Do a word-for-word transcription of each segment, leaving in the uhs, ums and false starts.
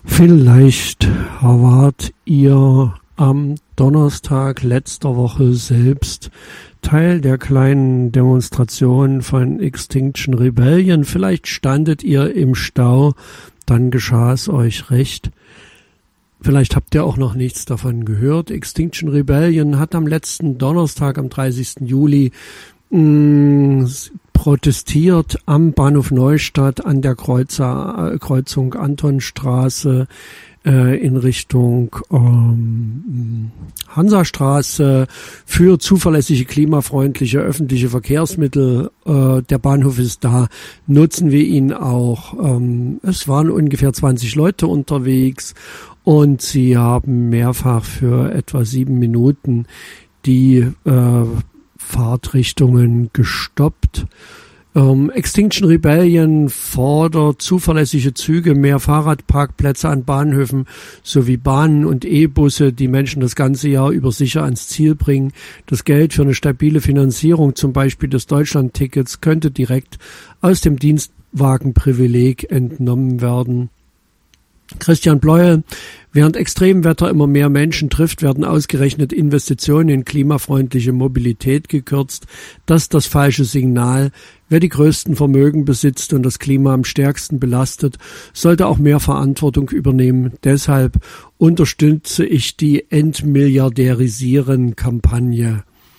Vielleicht wart ihr am Donnerstag letzter Woche selbst Teil der kleinen Demonstration von Extinction Rebellion. Vielleicht standet ihr im Stau, dann geschah es euch recht. Vielleicht habt ihr auch noch nichts davon gehört. Extinction Rebellion hat am letzten Donnerstag, am dreißigsten Juli, mh, protestiert am Bahnhof Neustadt an der Kreuzer, Kreuzung Antonstraße äh, in Richtung ähm, Hansastraße für zuverlässige, klimafreundliche öffentliche Verkehrsmittel. Äh, der Bahnhof ist da, nutzen wir ihn auch. Ähm, es waren ungefähr zwanzig Leute unterwegs und sie haben mehrfach für etwa sieben Minuten die äh, Fahrtrichtungen gestoppt. Ähm, Extinction Rebellion fordert zuverlässige Züge, mehr Fahrradparkplätze an Bahnhöfen sowie Bahnen und E-Busse, die Menschen das ganze Jahr über sicher ans Ziel bringen. Das Geld für eine stabile Finanzierung, zum Beispiel des Deutschland-Tickets, könnte direkt aus dem Dienstwagenprivileg entnommen werden. Christian Bleuel: Während Extremwetter immer mehr Menschen trifft, werden ausgerechnet Investitionen in klimafreundliche Mobilität gekürzt. Das ist das falsche Signal. Wer die größten Vermögen besitzt und das Klima am stärksten belastet, sollte auch mehr Verantwortung übernehmen. Deshalb unterstütze ich die Entmilliardärisieren-Kampagne.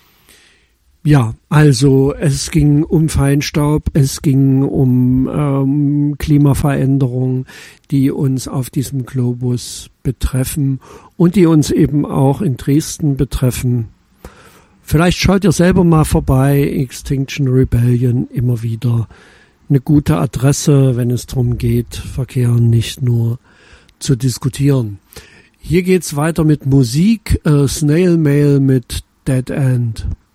Ja, also es ging um Feinstaub, es ging um ähm, Klimaveränderungen, die uns auf diesem Globus betreffen und die uns eben auch in Dresden betreffen. Vielleicht schaut ihr selber mal vorbei, Extinction Rebellion, immer wieder eine gute Adresse, wenn es darum geht, Verkehr nicht nur zu diskutieren. Hier geht's weiter mit Musik, äh, Snail Mail mit Dead End.